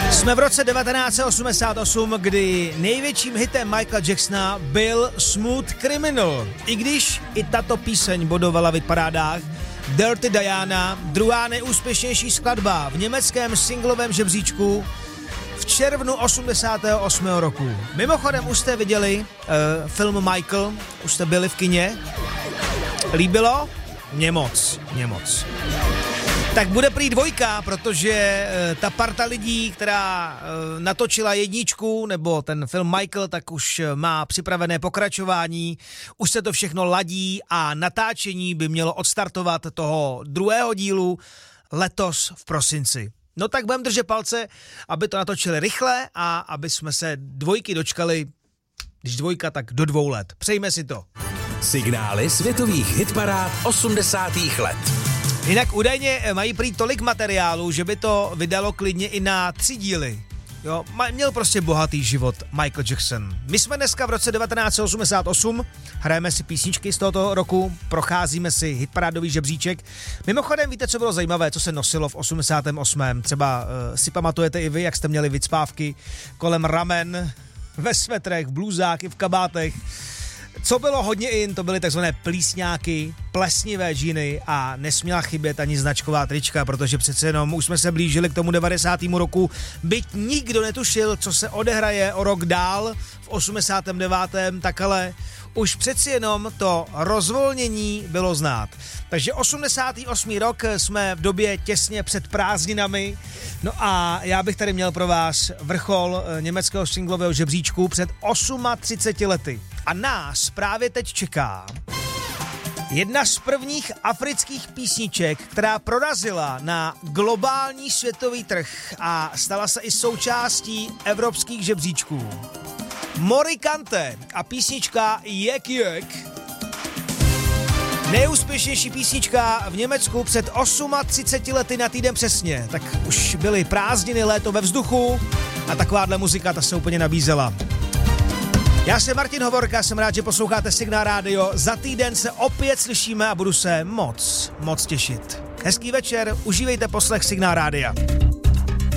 Jsme v roce 1988, kdy největším hitem Michaela Jacksona byl Smooth Criminal. I když i tato píseň bodovala v hitparádách, Dirty Diana, druhá nejúspěšnější skladba v německém singlovém žebříčku v červnu 88. roku. Mimochodem už jste viděli film Michael, už jste byli v kině? Líbilo? Mně moc. Tak bude prý dvojka, protože ta parta lidí, která natočila jedničku, nebo ten film Michael, tak už má připravené pokračování, už se to všechno ladí a natáčení by mělo odstartovat toho druhého dílu letos v prosinci. No tak budeme držet palce, aby to natočili rychle a aby jsme se dvojky dočkali, když dvojka, tak do 2 let. Přejme si to. Signály světových hitparád 80. let. Jinak údajně mají prý tolik materiálu, že by to vydalo klidně i na 3 díly. Jo, měl prostě bohatý život Michael Jackson. My jsme dneska v roce 1988, hrajeme si písničky z tohoto roku, procházíme si hitparádový žebříček. Mimochodem, víte, co bylo zajímavé, co se nosilo v 88. Třeba si pamatujete i vy, jak jste měli vycpávky kolem ramen, ve svetrech, v blůzách i v kabátech. Co bylo hodně in, to byly takzvané plísňáky, plesnivé džíny a nesměla chybět ani značková trička, protože přece jenom už jsme se blížili k tomu 90. roku, byť nikdo netušil, co se odehraje o rok dál v 89. tak ale už přeci jenom to rozvolnění bylo znát. Takže 88. rok jsme v době těsně před prázdninami, no a já bych tady měl pro vás vrchol německého singlového žebříčku před 38 lety. A nás právě teď čeká jedna z prvních afrických písniček, která prorazila na globální světový trh a stala se i součástí evropských žebříčků. Morikante a písnička Jek Jek. Nejúspěšnější písnička v Německu před 38 lety na týden přesně. Tak už byly prázdniny, léto ve vzduchu a takováhle muzika ta se úplně nabízela. Já jsem Martin Hovorka, jsem rád, že posloucháte Signál rádio. Za týden se opět slyšíme a budu se moc těšit. Hezký večer, užívejte poslech Signál rádia.